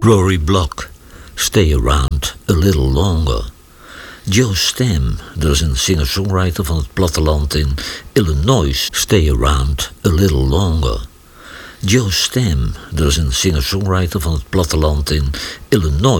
Rory Block, Stay Around a Little Longer. Joe Stam, dat is een singer-songwriter van het platteland in Illinois, Stay Around a Little Longer. Joe Stam, dat is een singer-songwriter van het platteland in Illinois.